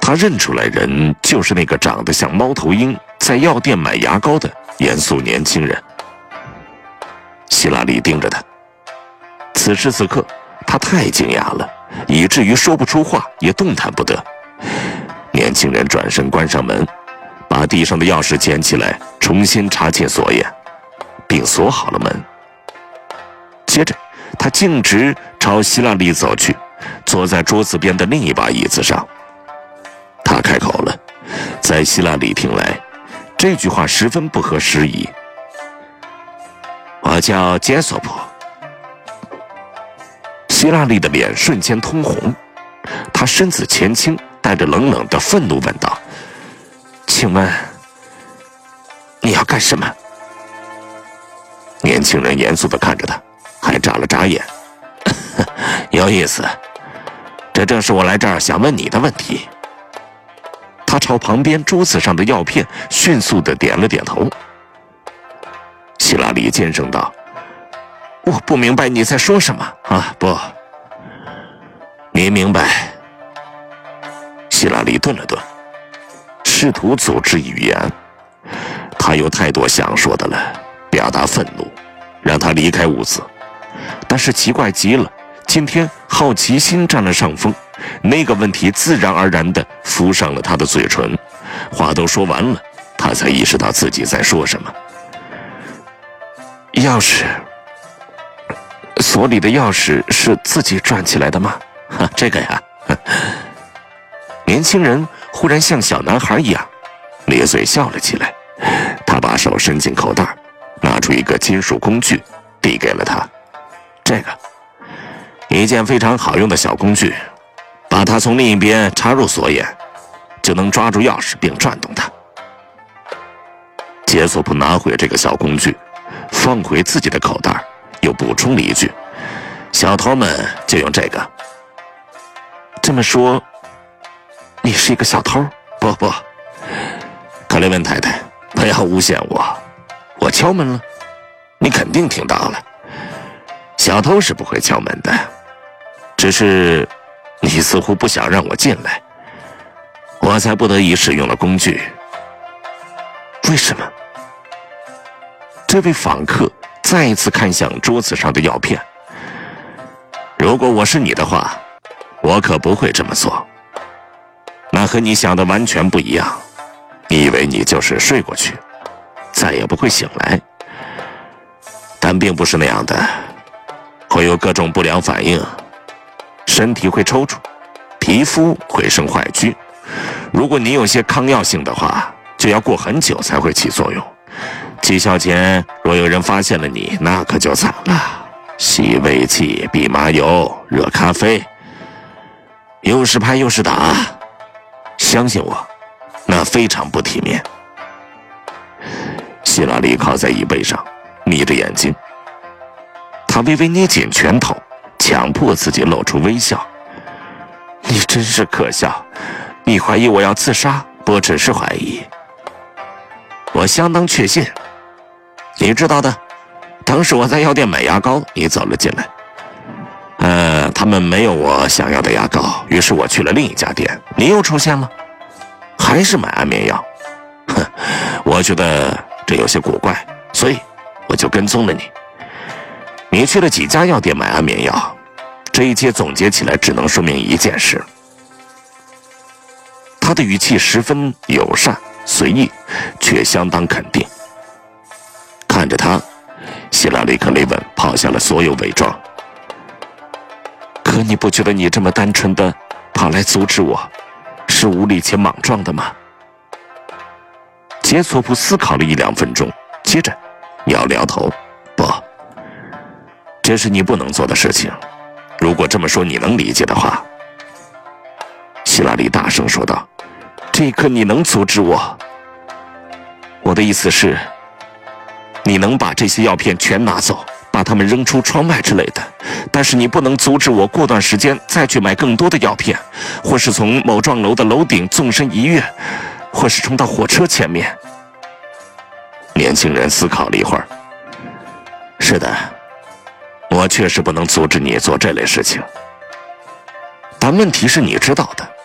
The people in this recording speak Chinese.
他认出来人就是那个长得像猫头鹰在药店买牙膏的严肃年轻人。希拉里盯着他，此时此刻他太惊讶了，以至于说不出话，也动弹不得。年轻人转身关上门，把地上的钥匙捡起来，重新插进锁眼，并锁好了门。接着他径直朝希拉里走去，坐在桌子边的另一把椅子上。他开口了，在希拉里听来，这句话十分不合时宜。我叫杰索普。希拉里的脸瞬间通红，他身子前倾，带着冷冷的愤怒问道：请问你要干什么？年轻人严肃地看着他，还眨了眨眼。有意思，这正是我来这儿想问你的问题。他朝旁边桌子上的药片迅速地点了点头。希拉里尖声道：我不明白你在说什么啊！不，你明白。希拉里顿了顿，试图组织语言。他有太多想说的了，表达愤怒，让他离开屋子。但是奇怪极了，今天好奇心占了上风，那个问题自然而然地浮上了他的嘴唇。话都说完了，他才意识到自己在说什么。钥匙，锁里的钥匙是自己转起来的吗？这个呀，年轻人忽然像小男孩一样咧嘴笑了起来。他把手伸进口袋，拿出一个金属工具递给了他。这个，一件非常好用的小工具，把它从另一边插入锁眼，就能抓住钥匙并转动它。杰索普拿回这个小工具，放回自己的口袋，又补充了一句：小偷们就用这个。这么说，你是一个小偷？不，克雷文太太，不要诬陷我。我敲门了，你肯定听到了。小偷是不会敲门的，只是你似乎不想让我进来，我才不得已使用了工具。为什么？这位访客再一次看向桌子上的药片。如果我是你的话，我可不会这么做。那和你想的完全不一样。你以为你就是睡过去，再也不会醒来，但并不是那样的，会有各种不良反应，身体会抽搐，皮肤会生坏疽。如果你有些抗药性的话，就要过很久才会起作用。绩效前若有人发现了你，那可就惨了。洗胃器、蓖麻油、热咖啡，又是拍又是打，相信我，那非常不体面。希拉里靠在椅背上，眯着眼睛，他微微捏紧拳头，强迫自己露出微笑。你真是可笑，你怀疑我要自杀？不只是怀疑，我相当确信。你知道的，当时我在药店买牙膏，你走了进来。他们没有我想要的牙膏，于是我去了另一家店，你又出现了，还是买安眠药。我觉得这有些古怪，所以我就跟踪了你。你去了几家药店买安眠药？这一切总结起来只能说明一件事。他的语气十分友善随意，却相当肯定。看着他，希拉里·克雷文抛下了所有伪装。可你不觉得你这么单纯的跑来阻止我，是无理且莽撞的吗？杰索普思考了1-2分钟，接着摇了摇头：不，这是你不能做的事情。如果这么说你能理解的话。希拉里大声说道：这一刻你能阻止我？我的意思是，你能把这些药片全拿走，把它们扔出窗外之类的，但是你不能阻止我过段时间再去买更多的药片，或是从某幢楼的楼顶纵身一跃，或是冲到火车前面。年轻人思考了一会儿。是的，我确实不能阻止你做这类事情，但问题是你知道的，